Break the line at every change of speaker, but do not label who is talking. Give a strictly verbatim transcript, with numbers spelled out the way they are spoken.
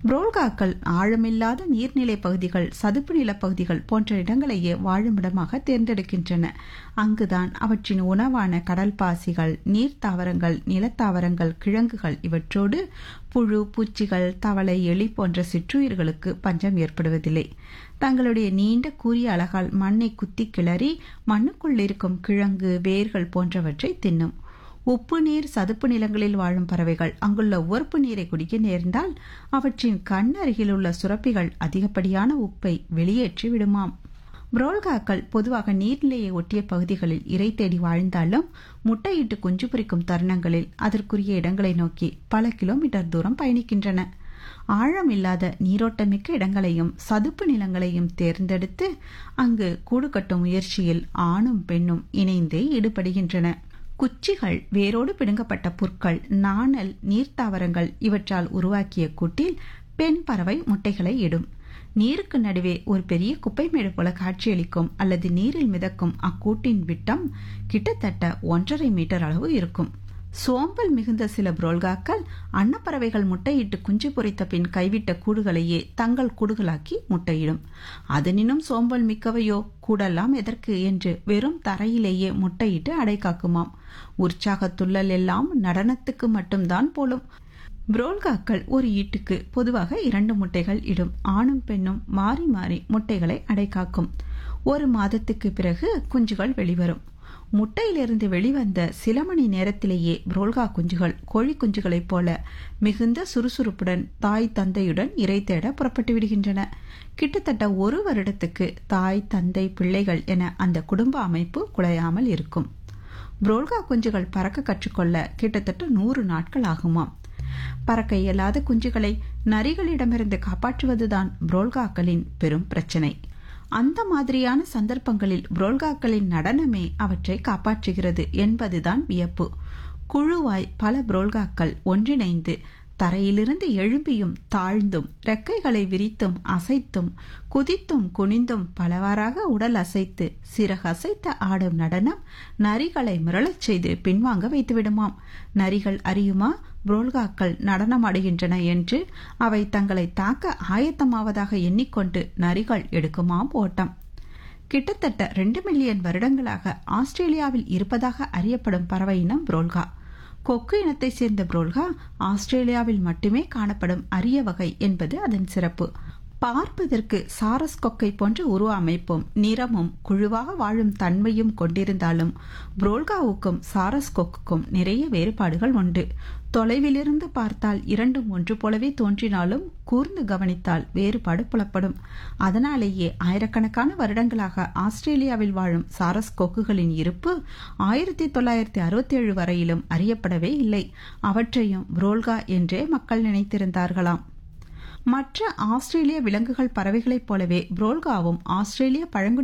புரோல்காக்கள் ஆழமில்லாத நீர்நிலை பகுதிகள், சதுப்பு நிலப்பகுதிகள் போன்ற இடங்களையே வாழுமிடமாக தேர்ந்தெடுக்கின்றன. அங்குதான் அவற்றின் உணவான கடல் பாசிகள், நீர் தாவரங்கள், நிலத்தாவரங்கள், கிழங்குகள் இவற்றோடு புழு, பூச்சிகள், தவளை, எலி போன்ற சிற்றுயிர்களுக்கு பஞ்சம் ஏற்படுவதில்லை. தங்களுடைய நீண்ட கூரிய அலகால் மண்ணை குத்தி கிளறி மண்ணுக்குள் இருக்கும் கிழங்கு, வேர்கள் போன்றவற்றை தின்னும். உப்பு நீர் சதுப்பு நிலங்களில் வாழும் பறவைகள் அங்குள்ள உவர்ப்பு நீரை குடிக்க நேர்ந்தால் அவற்றின் கண் அருகிலுள்ள சுரப்பிகள் அதிகப்படியான உப்பை வெளியேற்றி விடுமாம். புரோல்காக்கள் பொதுவாக நீர்நிலையை ஒட்டிய பகுதிகளில் இரை தேடி வாழ்ந்தாலும் முட்டையிட்டு குஞ்சு பொரிக்கும் தருணங்களில் அதற்குரிய இடங்களை நோக்கி பல கிலோமீட்டர் தூரம் பயணிக்கின்றன. ஆழமில்லாத நீரோட்டமிக்க இடங்களையும் சதுப்பு நிலங்களையும் தேர்ந்தெடுத்து அங்கு கூடு கட்டும் முயற்சியில் ஆணும் பெண்ணும் இணைந்தே ஈடுபடுகின்றன. குச்சிகள், வேரோடு பிடுங்கப்பட்ட புற்கள், நாணல், நீர்த்தாவரங்கள் இவற்றால் உருவாக்கிய கூட்டில் பெண் பறவை முட்டைகளை இடும். நீருக்கு நடுவே ஒரு பெரிய குப்பைமேடு போல காட்சியளிக்கும் அல்லது நீரில் மிதக்கும் அக்கூட்டின் விட்டம் கிட்டத்தட்ட ஒன்றரை மீட்டர் அளவு இருக்கும். சோம்பல் மிகுந்த சில புரோல்காக்கள் அன்னப்பறவைகள் முட்டையிட்டு குஞ்சு பொரித்த பின் கைவிட்ட கூடுகளையே தங்கள் கூடுகளாக்கி முட்டையிடும். அதனினும் சோம்பல் மிக்கவையோ கூடெல்லாம் எதற்கு என்று வெறும் தரையிலேயே முட்டையிட்டு அடை காக்குமாம். உற்சாகத்துள்ளல் எல்லாம் நடனத்துக்கு மட்டும்தான் போலும். புரோல்காக்கள் ஒரு ஈட்டுக்கு பொதுவாக இரண்டு முட்டைகள் இடும். ஆணும் பெண்ணும் மாறி மாறி முட்டைகளை அடை காக்கும். ஒரு மாதத்துக்கு பிறகு குஞ்சுகள் வெளிவரும். முட்டையிலிருந்து வெளிவந்த சில மணி நேரத்திலேயே புரோல்கா குஞ்சுகள் கோழி குஞ்சுகளைப் போல மிகுந்த சுறுசுறுப்புடன் தாய் தந்தையுடன் இரை தேட புறப்பட்டு விடுகின்றன. கிட்டத்தட்ட ஒரு வருடத்துக்கு தாய், தந்தை, பிள்ளைகள் என அந்த குடும்ப அமைப்பு குலையாமல் இருக்கும். புரோல்கா குஞ்சுகள் பறக்க கற்றுக்கொள்ள கிட்டத்தட்ட நூறு நாட்கள் ஆகுமாம். பறக்க இயலாத குஞ்சுகளை நரிகளிடமிருந்து காப்பாற்றுவதுதான் புரோல்காக்களின் பெரும் பிரச்சனை. அந்த மாதிரியான சந்தர்ப்பங்களில் புரோல்காக்களின் நடனமே அவற்றை காப்பாற்றுகிறது என்பதுதான் வியப்பு. குழுவாய் பல புரோல்காக்கள் ஒன்றிணைந்து தரையிலிருந்து எழும்பியும் தாழ்ந்தும் ரெக்கைகளை விரித்தும் அசைத்தும் குதித்தும் குனிந்தும் பலவாறாக உடல் அசைத்து சிறகு அசைத்து ஆடும் நடனம் நரிகளை மிரளச் செய்து பின்வாங்க வைத்துவிடுமாம். நரிகள் அறியுமா புரோல்காக்கள் நடனமாடுகின்றன என்று? அவை தங்களை தாக்க ஆயத்தமாவதாக எண்ணிக்கொண்டு நரிகள் எடுக்குமாம் ஓட்டம். கிட்டத்தட்ட ரெண்டு மில்லியன் வருடங்களாக ஆஸ்திரேலியாவில் இருப்பதாக அறியப்படும் பறவை இனம் புரோல்கா. கொக்கு இனத்தை சேர்ந்த புரோல்கா ஆஸ்திரேலியாவில் மட்டுமே காணப்படும் அரிய வகை என்பது அதன் சிறப்பு. பார்ப்பதற்கு சாரஸ் கொக்கை போன்ற உருவ அமைப்பும் நிறமும் குழுவாக வாழும் தன்மையும் கொண்டிருந்தாலும் புரோல்காவுக்கும் சாரஸ் கொக்குக்கும் நிறைய வேறுபாடுகள் உண்டு. தொலைவிலிருந்து பார்த்தால் இரண்டும் ஒன்று போலவே தோன்றினாலும் கூர்ந்து கவனித்தால் வேறுபாடு புலப்படும். அதனாலேயே ஆயிரக்கணக்கான வருடங்களாக ஆஸ்திரேலியாவில் வாழும் சாரஸ் கொக்குகளின் இருப்பு ஆயிரத்தி தொள்ளாயிரத்தி அறுபத்தி ஏழு வரையிலும் அறியப்படவே இல்லை. அவற்றையும் புரோல்கா என்றே மக்கள் நினைத்திருந்தார்களாம். மற்ற ஆஸ்திரேலிய விலங்குகள் பறவைகளைப் போலவே புரோல்காவும் ஆஸ்திரேலிய பழங்குடி